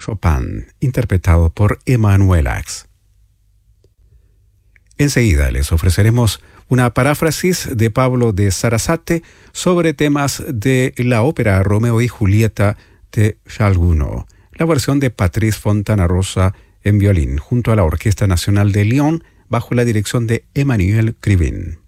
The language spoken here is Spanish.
Chopin, interpretado por Emanuel Ax. Enseguida les ofreceremos una paráfrasis de Pablo de Sarasate sobre temas de la ópera Romeo y Julieta de Charles Gounod, la versión de Patrice Fontanarosa en violín, junto a la Orquesta Nacional de Lyon, bajo la dirección de Emmanuel Krivine.